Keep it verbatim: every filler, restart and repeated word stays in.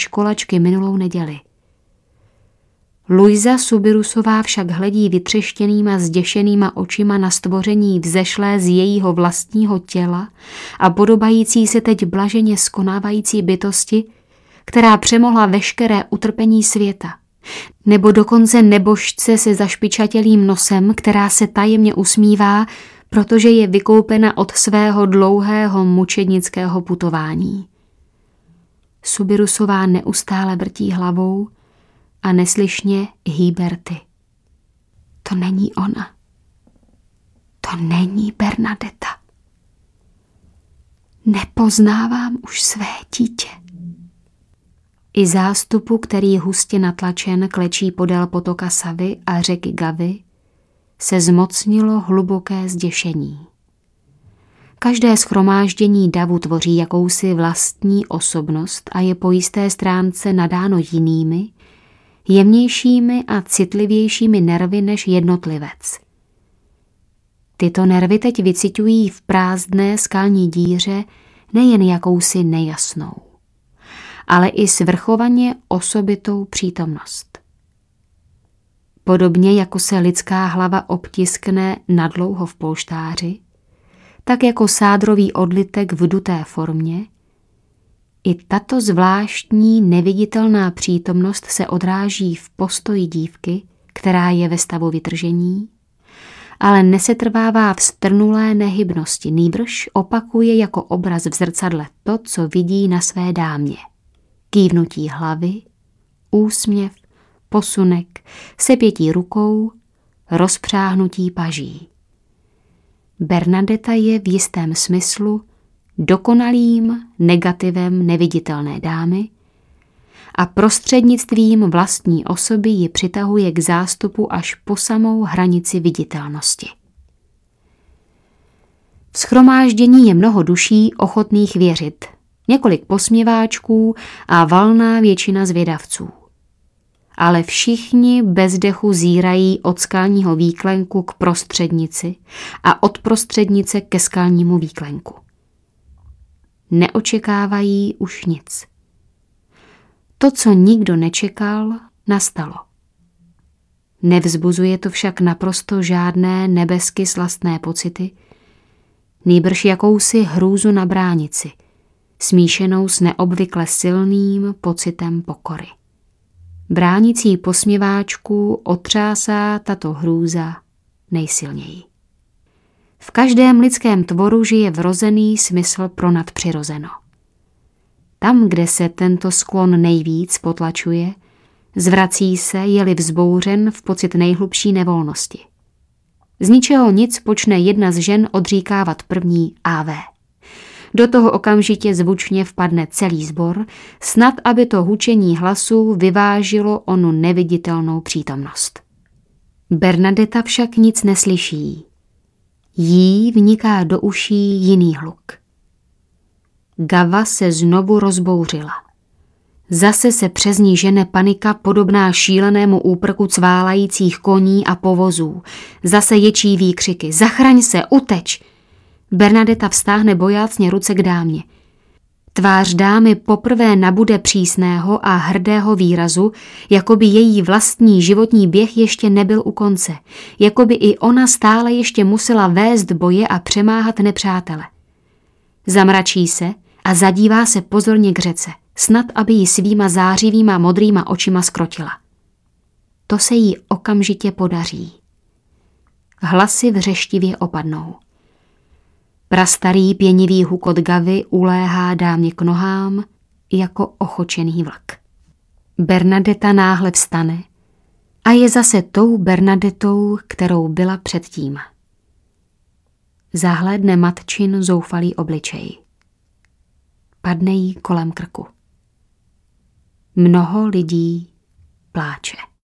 školačky minulou neděli. Luisa Subirusová však hledí vytřeštěnýma zděšenýma očima na stvoření vzešlé z jejího vlastního těla a podobající se teď blaženě skonávající bytosti, která přemohla veškeré utrpení světa, nebo dokonce nebožce se zašpičatělým nosem, která se tajemně usmívá, protože je vykoupena od svého dlouhého mučednického putování. Subirusová neustále vrtí hlavou a neslyšně hýbe rty. To není ona. To není Bernadeta. Nepoznávám už své dítě. I zástupu, který hustě natlačen klečí podél potoka Savy a řeky Gavy, se zmocnilo hluboké zděšení. Každé shromáždění davu tvoří jakousi vlastní osobnost a je po jisté stránce nadáno jinými, jemnějšími a citlivějšími nervy než jednotlivec. Tyto nervy teď vyciťují v prázdné skalní díře nejen jakousi nejasnou, ale i svrchovaně osobitou přítomnost. Podobně jako se lidská hlava obtiskne nadlouho v polštáři, tak jako sádrový odlitek v duté formě, i tato zvláštní neviditelná přítomnost se odráží v postoji dívky, která je ve stavu vytržení, ale nesetrvává v strnulé nehybnosti, nýbrž opakuje jako obraz v zrcadle to, co vidí na své dámě. Kývnutí hlavy, úsměv, posunek, sepětí rukou, rozpřáhnutí paží. Bernadeta je v jistém smyslu dokonalým negativem neviditelné dámy a prostřednictvím vlastní osoby ji přitahuje k zástupu až po samou hranici viditelnosti. V shromáždění je mnoho duší ochotných věřit, několik posměváčků a valná většina zvědavců. Ale všichni bez dechu zírají od skalního výklenku k prostřednici a od prostřednice ke skalnímu výklenku. Neočekávají už nic. To, co nikdo nečekal, nastalo. Nevzbuzuje to však naprosto žádné nebesky slastné pocity, nýbrž jakousi hrůzu na bránici, smíšenou s neobvykle silným pocitem pokory. Bránicí posměváčku otřásá tato hrůza nejsilněji. V každém lidském tvoru žije vrozený smysl pro nadpřirozeno. Tam, kde se tento sklon nejvíc potlačuje, zvrací se, je-li vzbouřen v pocit nejhlubší nevolnosti. Z ničeho nic počne jedna z žen odříkávat první ávé. Do toho okamžitě zvučně vpadne celý sbor, snad aby to hučení hlasů vyvážilo onu neviditelnou přítomnost. Bernadeta však nic neslyší. Jí vniká do uší jiný hluk. Gava se znovu rozbouřila. Zase se přes ní žene panika podobná šílenému úprku cválajících koní a povozů. Zase ječí výkřiky. Zachraň se, uteč! Bernadeta vztáhne bojácně ruce k dámě. Tvář dámy poprvé nabude přísného a hrdého výrazu, jako by její vlastní životní běh ještě nebyl u konce, jako by i ona stále ještě musela vést boje a přemáhat nepřátele. Zamračí se a zadívá se pozorně k řece, snad aby ji svýma zářivýma modrýma očima skrotila. To se jí okamžitě podaří. Hlasy vřeštivě opadnou. Prastarý pěnivý hukot Gavy uléhá dámě k nohám jako ochočený vlk. Bernadeta náhle vstane a je zase tou Bernadetou, kterou byla předtím. Zahlédne matčin zoufalý obličej. Padne jí kolem krku. Mnoho lidí pláče.